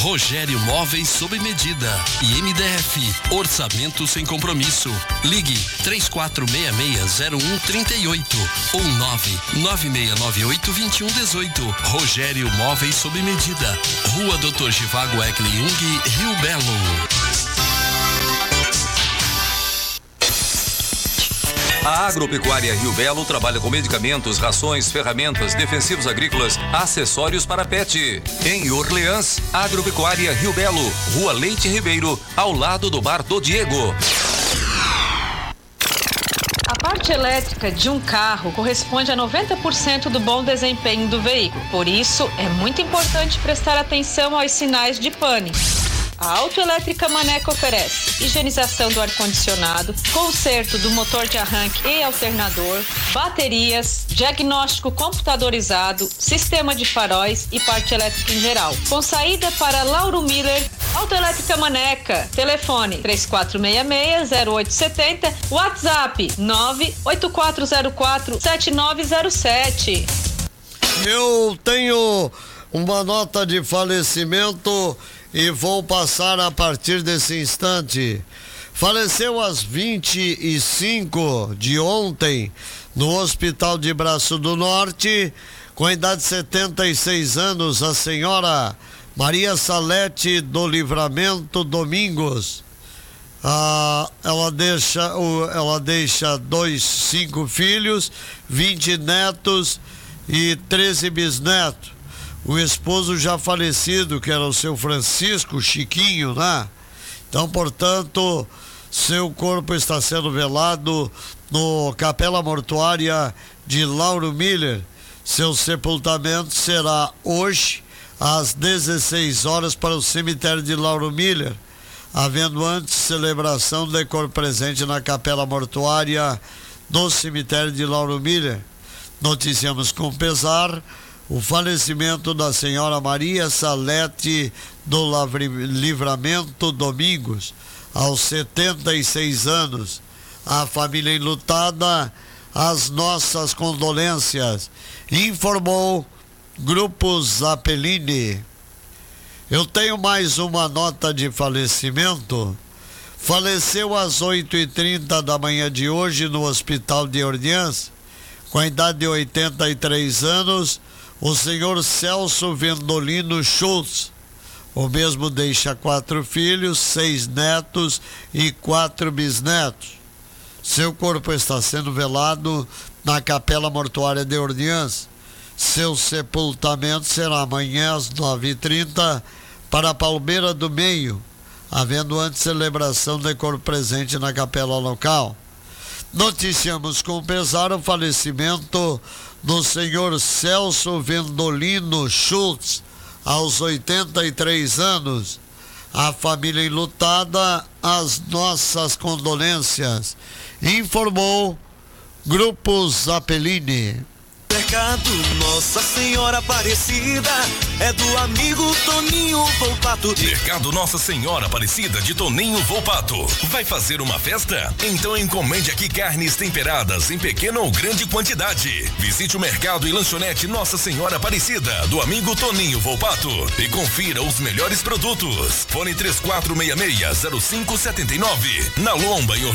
Rogério Móveis sob medida e MDF, orçamento sem compromisso. Ligue 3466-0138 ou 99698-2118. Rogério Móveis sob medida. Rua Dr. Givago Ekle Jung, Rio Belo. A Agropecuária Rio Belo trabalha com medicamentos, rações, ferramentas, defensivos agrícolas, acessórios para pet. Em Orleans, Agropecuária Rio Belo, Rua Leite Ribeiro, ao lado do Bar do Diego. A parte elétrica de um carro corresponde a 90% do bom desempenho do veículo. Por isso, é muito importante prestar atenção aos sinais de pane. A Autoelétrica Maneca oferece higienização do ar-condicionado, conserto do motor de arranque e alternador, baterias, diagnóstico computadorizado, sistema de faróis e parte elétrica em geral. Com saída para Lauro Miller, Autoelétrica Maneca. Telefone 3466-0870, WhatsApp 98404-7907. Eu tenho uma nota de falecimento e vou passar a partir desse instante. Faleceu às 20h05 de ontem no Hospital de Braço do Norte, com a idade de 76 anos, a senhora Maria Salete do Livramento Domingos. Ela deixa 5 filhos, 20 netos e 13 bisnetos. O esposo já falecido, que era o seu Francisco Chiquinho, né? Então, portanto, seu corpo está sendo velado no Capela Mortuária de Lauro Miller. Seu sepultamento será hoje, às 16 horas, para o cemitério de Lauro Miller, havendo antes celebração de cor presente na Capela Mortuária do cemitério de Lauro Miller. Noticiamos com pesar o falecimento da senhora Maria Salete do Livramento Domingos, aos 76 anos. A família enlutada, as nossas condolências, informou Grupo Zappellini. Eu tenho mais uma nota de falecimento. Faleceu às 8h30 da manhã de hoje no Hospital de Orleans, com a idade de 83 anos, o senhor Celso Vendolino Schultz. O mesmo deixa 4 filhos, 6 netos e 4 bisnetos. Seu corpo está sendo velado na Capela Mortuária de Orleans. Seu sepultamento será amanhã às 9h30 para a Palmeira do Meio, havendo antes celebração de corpo presente na capela local. Noticiamos com pesar o falecimento do senhor Celso Vendolino Schultz, aos 83 anos. A família enlutada, as nossas condolências, informou Grupo Zappellini. Mercado Nossa Senhora Aparecida é do amigo Toninho Volpato. Mercado Nossa Senhora Aparecida de Toninho Volpato. Vai fazer uma festa? Então encomende aqui carnes temperadas em pequena ou grande quantidade. Visite o mercado e lanchonete Nossa Senhora Aparecida do amigo Toninho Volpato e confira os melhores produtos. Fone 3466-0579. Na Lomba, em